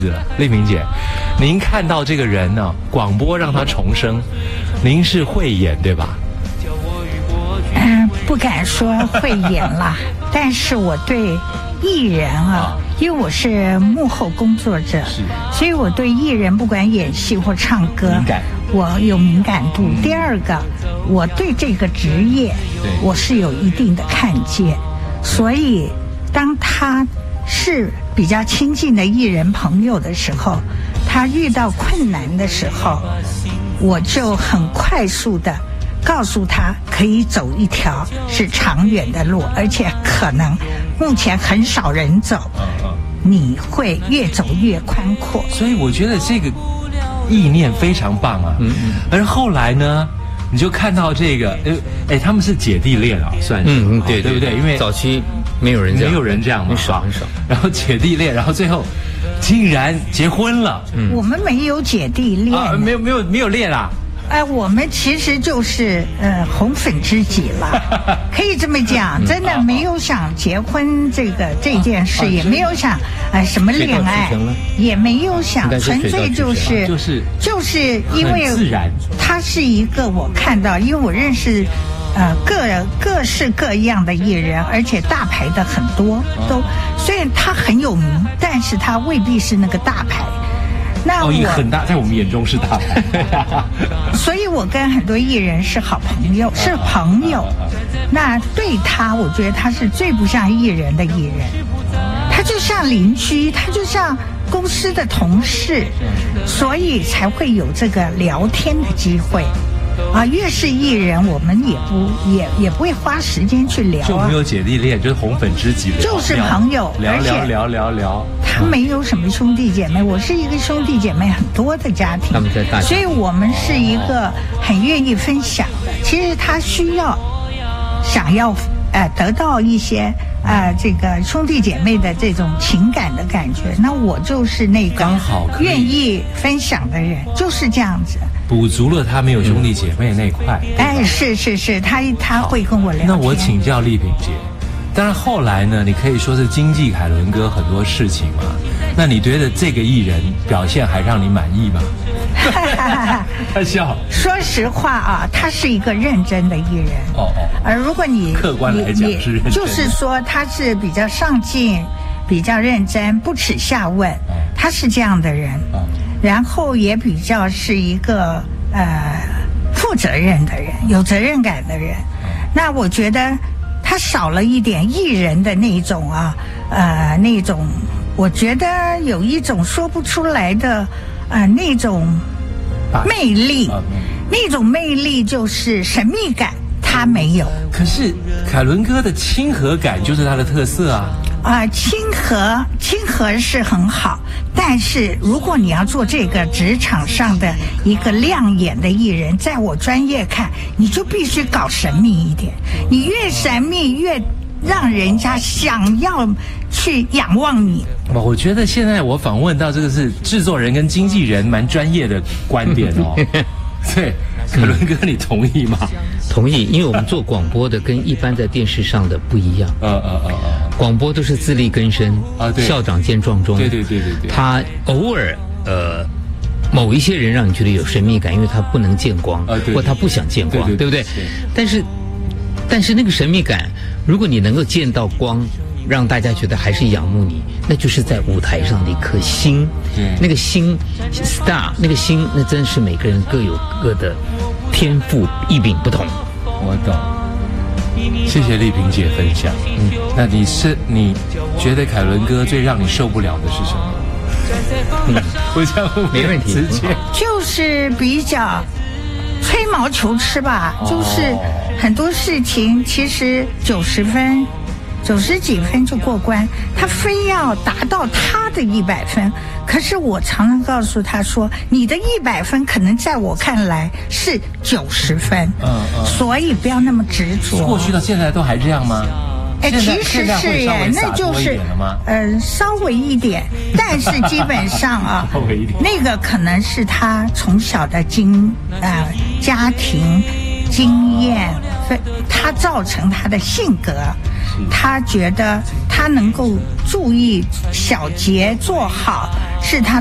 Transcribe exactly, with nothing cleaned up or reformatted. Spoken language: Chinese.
丽萍姐，您看到这个人呢、啊，广播让他重生，您是慧眼对吧？ 嗯、呃，不敢说慧眼啦，但是我对艺人啊，因为我是幕后工作者，所以我对艺人不管演戏或唱歌，我有敏感度。嗯、第二个，我对这个职业，我是有一定的看见，所以当他是比较亲近的艺人朋友的时候，他遇到困难的时候，我就很快速的告诉他可以走一条是长远的路，而且可能目前很少人走，你会越走越宽阔。 所以我觉得这个意念非常棒啊。嗯嗯。而后来呢，你就看到这个，哎哎，他们是姐弟恋啊，算是， 嗯嗯，对对不对？因为早期没有人这样， 没有人这样嘛， 很少很少。 然后姐弟恋，然后最后竟然结婚了。 嗯，我们没有姐弟恋， 啊、没有没有没有恋啊。 哎，我们其实就是呃红粉知己了，可以这么讲，真的没有想结婚这个这件事，也没有想呃什么恋爱，也没有想，纯粹就是就是就是因为自然， 他是一个我看到，因为我认识呃各各式各样的艺人，而且大牌的很多都，虽然他很有名，但是他未必是那个大牌。那我、哦、很大，在我们眼中是大牌。 所以我跟很多艺人是好朋友，是朋友。那对他，我觉得他是最不像艺人的艺人，他就像邻居，他就像公司的同事，所以才会有这个聊天的机会。啊，越是艺人，我们也不也也不会花时间去聊、啊， 就没有姐弟恋，就是红粉知己， 就是朋友， 聊聊聊聊聊。 他没有什么兄弟姐妹，我是一个兄弟姐妹很多的家庭， 他们在大， 所以我们是一个很愿意分享的。其实他需要想要呃得到一些呃这个兄弟姐妹的这种情感的感觉，那我就是那个刚好愿意分享的人，就是这样子。 补足了他没有兄弟姐妹那块。 哎，是是是，他他会跟我聊天。 那我请教丽萍姐，当然后来呢，你可以说是经济凯伦哥很多事情嘛。那你觉得这个艺人表现还让你满意吗？他笑。 说实话啊，他是一个认真的艺人。 哦哦。 而如果你客观来讲是认真的， 就是说他是比较上进、比较认真、不耻下问，哦、他是这样的人。哦。然后也比较是一个呃负责任的人，有责任感的人。那我觉得他少了一点艺人的那种啊，呃，那种我觉得有一种说不出来的呃那种魅力，那种魅力就是神秘感，他没有。 可是凯伦哥的亲和感就是他的特色啊。 啊、呃，亲和亲和是很好，但是如果你要做这个职场上的一个亮眼的艺人，在我专业看，你就必须搞神秘一点。你越神秘，越让人家想要去仰望你。 我觉得现在我访问到这个是制作人跟经纪人蛮专业的观点哦。对，凯伦哥，你同意吗？ 同意，因为我们做广播的跟一般在电视上的不一样。呃呃呃呃，广播都是自力更生啊，对，校长见状中。 对对对对对。 他偶尔呃，某一些人让你觉得有神秘感，因为他不能见光，啊、或他不想见光，对, 对, 对, 对不对？对。但是，但是那个神秘感，如果你能够见到光，让大家觉得还是仰慕你，那就是在舞台上的一颗星。嗯。那个星 ，star， 那个星，那真是每个人各有各的天赋异禀不同。 我懂。谢谢丽萍姐分享。嗯，那你是你觉得凯伦哥最让你受不了的是什么？嗯，我这样没问题， 直接就是比较吹毛求疵吧，哦、就是很多事情其实九十分。九十几分就过关，他非要达到他的一百分。可是我常常告诉他说，你的一百分可能在我看来是九十分，嗯嗯，所以不要那么执着。 过去到现在都还这样吗？ 哎，其实是耶，那就是呃稍微一点，但是基本上啊，那个可能是他从小的经啊、呃、家庭经验，他造成他的性格。 他觉得他能够注意小节做好是他